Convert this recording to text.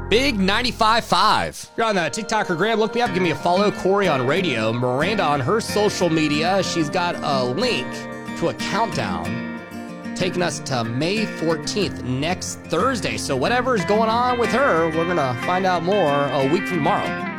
Big 95.5. If you're on the TikTok or Gram, look me up. Give me a follow. Corey on radio. Miranda on her social media. She's got a link to a countdown taking us to May 14th, next Thursday. So whatever's going on with her, we're going to find out more a week from tomorrow.